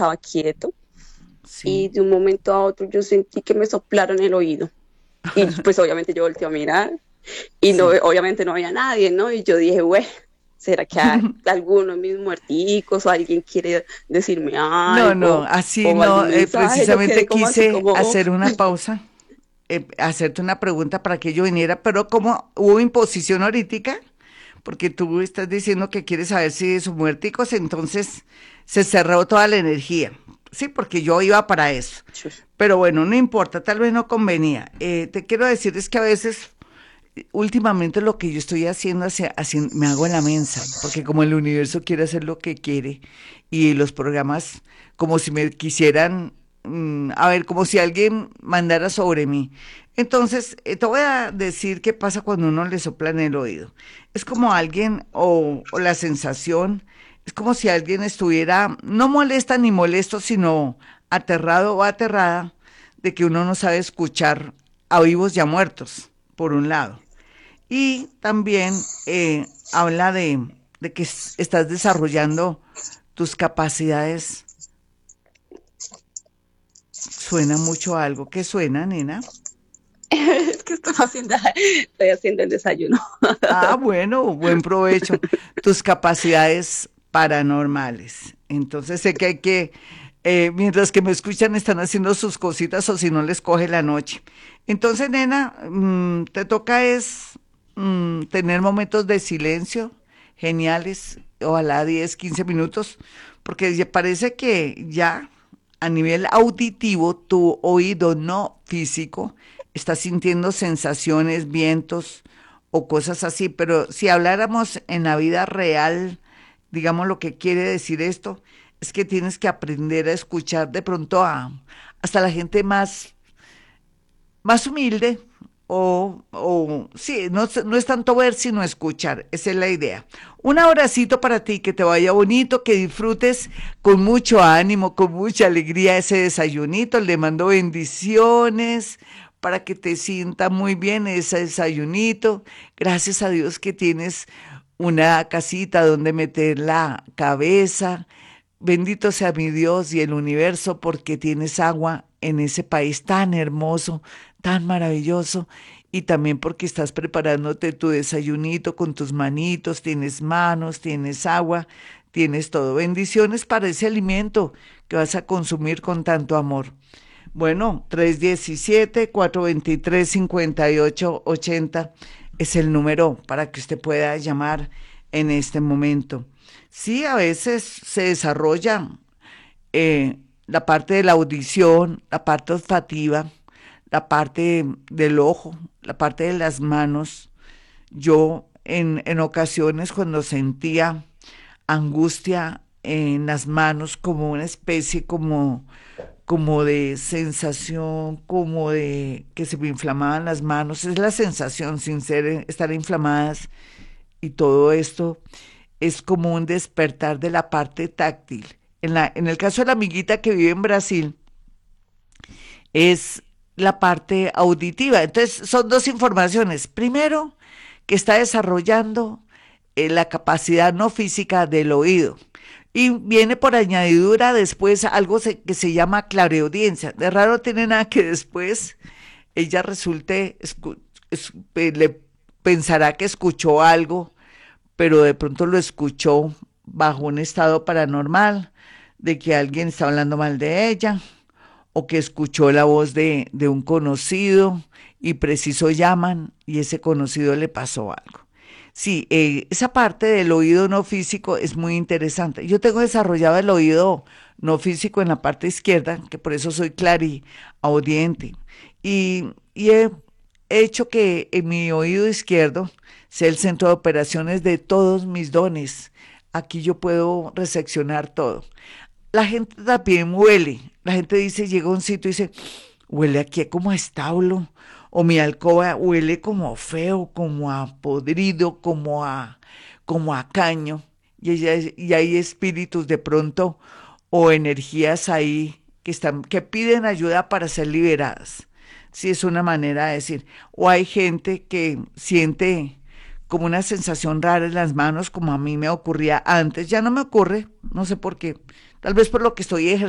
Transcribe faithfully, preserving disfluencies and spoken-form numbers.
estaba quieto y Sí, de un momento a otro yo sentí que me soplaron el oído. Y pues obviamente yo volteé a mirar y no, sí. obviamente no había nadie, ¿no? Y yo dije, güey, ¿será que a- alguno de mis muerticos o alguien quiere decirme No, no, algo así o no, algún eh, mensaje? Yo quedé precisamente como así quise como, hacer una pausa, eh, hacerte una pregunta para que yo viniera, pero como hubo imposición ahorita, porque tú estás diciendo que quieres saber si son muerticos, entonces se cerró toda la energía. Sí, porque yo iba para eso. chus, Pero bueno, no importa, tal vez no convenía. Eh, te quiero decir es que a veces, últimamente lo que yo estoy haciendo, hacia- haci- me hago en la mensa, porque como el universo quiere hacer lo que quiere y los programas como si me quisieran, mm, a ver, como si alguien mandara sobre mí. Entonces, eh, te voy a decir qué pasa cuando uno le sopla en el oído. Es como alguien, o, o la sensación, es como si alguien estuviera, no molesta ni molesto, sino aterrado o aterrada de que uno no sabe escuchar a vivos y a muertos, por un lado. Y también eh, habla de, de que es- estás desarrollando tus capacidades. Suena mucho a algo. ¿Qué suena, nena? es que estoy haciendo, estoy haciendo el desayuno. Ah, bueno, buen provecho. Tus capacidades paranormales. Entonces sé que hay que, eh, mientras que me escuchan, están haciendo sus cositas o si no les coge la noche. Entonces, nena, mm, te toca es mm, tener momentos de silencio geniales, ojalá diez, quince minutos, porque ya parece que ya a nivel auditivo tu oído no físico está sintiendo sensaciones, vientos o cosas así, pero si habláramos en la vida real, digamos lo que quiere decir esto, es que tienes que aprender a escuchar de pronto a hasta la gente más más humilde o, o sí, no, no es tanto ver sino escuchar, esa es la idea. Un abracito para ti, que te vaya bonito, que disfrutes con mucho ánimo, con mucha alegría ese desayunito, le mando bendiciones para que te sienta muy bien ese desayunito. Gracias a Dios que tienes una casita donde meter la cabeza. Bendito sea mi Dios y el universo porque tienes agua en ese país tan hermoso, tan maravilloso, y también porque estás preparándote tu desayunito con tus manitos, tienes manos, tienes agua, tienes todo. Bendiciones para ese alimento que vas a consumir con tanto amor. Bueno, tres uno siete, cuatro dos tres, cinco ocho ocho cero es el número para que usted pueda llamar en este momento. Sí, a veces se desarrolla eh, la parte de la audición, la parte olfativa, la parte del ojo, la parte de las manos. Yo en, en ocasiones cuando sentía angustia en las manos, como una especie como, como de sensación, como de que se me inflamaban las manos, es la sensación sin ser, eh, estar inflamadas, y todo esto es como un despertar de la parte táctil. En, la, en el caso de la amiguita que vive en Brasil, es la parte auditiva. Entonces, son dos informaciones. Primero, que está desarrollando eh, la capacidad no física del oído. Y viene por añadidura después algo se, que se llama clareaudiencia. De raro tiene nada que después ella resulte, escu- es- eh, le pensará que escuchó algo, pero de pronto lo escuchó bajo un estado paranormal, de que alguien está hablando mal de ella, o que escuchó la voz de, de un conocido y preciso llaman y ese conocido le pasó algo. Sí, eh, esa parte del oído no físico es muy interesante. Yo tengo desarrollado el oído no físico en la parte izquierda, que por eso soy clariaudiente. Y, y he hecho que en mi oído izquierdo sea el centro de operaciones de todos mis dones. Aquí yo puedo reseccionar todo. La gente también huele. La gente dice, llega a un sitio y dice, huele aquí como a establo. O mi alcoba huele como feo, como a podrido, como a, como a caño. Y, ella- y hay espíritus de pronto o energías ahí que están, que piden ayuda para ser liberadas. Sí, es una manera de decir. O hay gente que siente como una sensación rara en las manos, como a mí me ocurría antes. Ya no me ocurre, no sé por qué. Tal vez por lo que estoy ejerciendo